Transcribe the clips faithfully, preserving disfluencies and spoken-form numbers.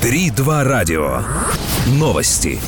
три два радио. Новости.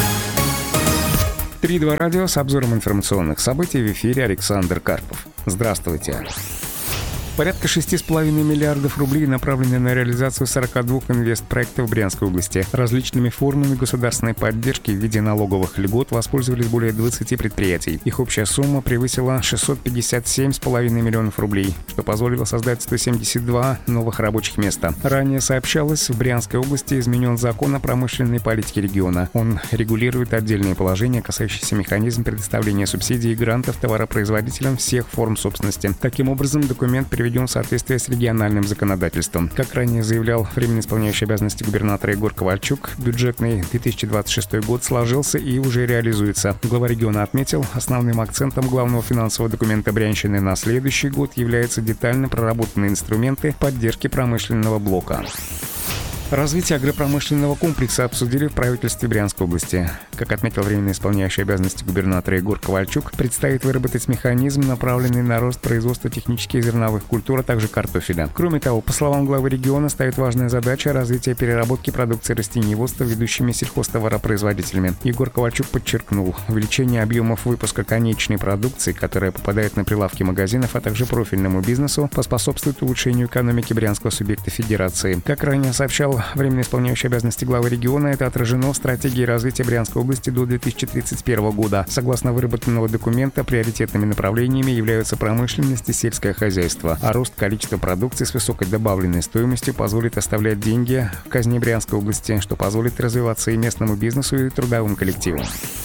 три два радио с обзором информационных событий. В эфире Александр Карпов. Здравствуйте. Порядка шесть целых пять десятых миллиардов рублей направлены на реализацию сорока двух инвестпроектов в Брянской области. Различными формами государственной поддержки в виде налоговых льгот воспользовались более двадцати предприятий. Их общая сумма превысила шестьсот пятьдесят семь целых пять десятых миллионов рублей, что позволило создать сто семьдесят два новых рабочих места. Ранее сообщалось, в Брянской области изменен закон о промышленной политике региона. Он регулирует отдельные положения, касающиеся механизма предоставления субсидий и грантов товаропроизводителям всех форм собственности. Таким образом, документ приведен в соответствие с региональным законодательством. Как ранее заявлял временно исполняющий обязанности губернатора Егор Ковальчук, бюджетный две тысячи двадцать шестой год сложился и уже реализуется. Глава региона отметил, основным акцентом главного финансового документа Брянщины на следующий год являются детально проработанные инструменты поддержки промышленного блока. Развитие агропромышленного комплекса обсудили в правительстве Брянской области. Как отметил временно исполняющий обязанности губернатора Егор Ковальчук, предстоит выработать механизм, направленный на рост производства технических зерновых культур, а также картофеля. Кроме того, по словам главы региона, стоит важная задача развития переработки продукции растениеводства ведущими сельхозтоваропроизводителями. Егор Ковальчук подчеркнул, увеличение объемов выпуска конечной продукции, которая попадает на прилавки магазинов, а также профильному бизнесу, поспособствует улучшению экономики брянского субъекта федерации. Как ранее сообщал временно исполняющий обязанности главы региона, это отражено в стратегии развития Брянской области до две тысячи тридцать первого года. Согласно выработанного документа, приоритетными направлениями являются промышленность и сельское хозяйство, а рост количества продукции с высокой добавленной стоимостью позволит оставлять деньги в казне Брянской области, что позволит развиваться и местному бизнесу, и трудовым коллективам.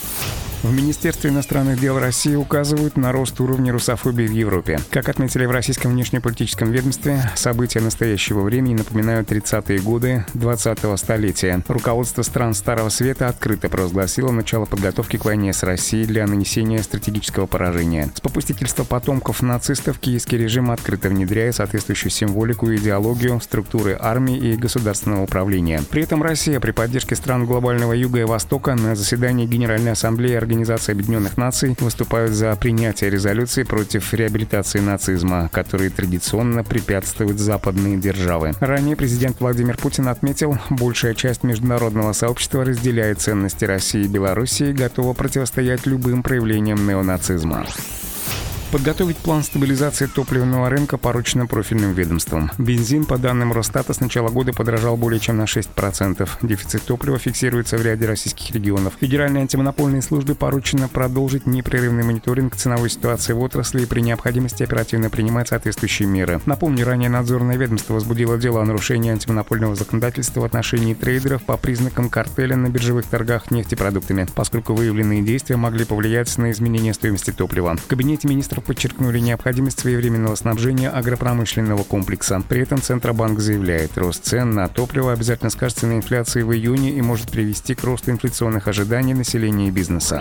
В Министерстве иностранных дел России указывают на рост уровня русофобии в Европе. Как отметили в российском внешнеполитическом ведомстве, события настоящего времени напоминают тридцатые годы двадцатого столетия. Руководство стран Старого Света открыто провозгласило начало подготовки к войне с Россией для нанесения стратегического поражения. С попустительства потомков нацистов киевский режим открыто внедряет соответствующую символику и идеологию в структуры армии и государственного управления. При этом Россия при поддержке стран глобального Юга и Востока на заседании Генеральной Ассамблеи Организации Объединенных Наций выступают за принятие резолюции против реабилитации нацизма, которые традиционно препятствуют западные державы. Ранее президент Владимир Путин отметил, большая часть международного сообщества разделяет ценности России и Белоруссии и готова противостоять любым проявлениям неонацизма. Подготовить план стабилизации топливного рынка поручено профильным ведомствам. Бензин, по данным Росстата, с начала года подорожал более чем на шесть процентов. Дефицит топлива фиксируется в ряде российских регионов. Федеральной антимонопольной службе поручено продолжить непрерывный мониторинг ценовой ситуации в отрасли и при необходимости оперативно принимать соответствующие меры. Напомню, ранее надзорное ведомство возбудило дело о нарушении антимонопольного законодательства в отношении трейдеров по признакам картеля на биржевых торгах нефтепродуктами, поскольку выявленные действия могли повлиять на изменение стоимости топлива. В кабинете министров подчеркнули необходимость своевременного снабжения агропромышленного комплекса. При этом Центробанк заявляет, рост цен на топливо обязательно скажется на инфляции в июне и может привести к росту инфляционных ожиданий населения и бизнеса.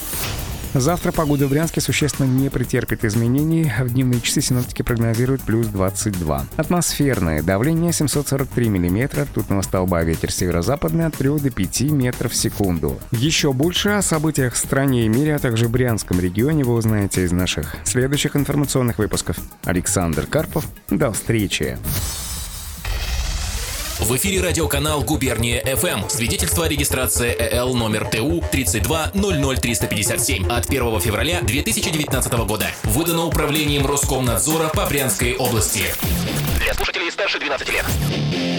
Завтра погода в Брянске существенно не претерпит изменений. В дневные часы синоптики прогнозируют плюс двадцать два. Атмосферное давление семьсот сорок три миллиметра ртутного столба, ветер северо-западный от трёх до пяти метров в секунду. Еще больше о событиях в стране и мире, а также в Брянском регионе вы узнаете из наших следующих информационных выпусков. Александр Карпов. До встречи. В эфире радиоканал Губерния эф эм. Свидетельство о регистрации э л номер тэ у тридцать два ноль ноль триста пятьдесят семь от первого февраля две тысячи девятнадцатого года. Выдано управлением Роскомнадзора по Брянской области. Для слушателей старше двенадцати лет.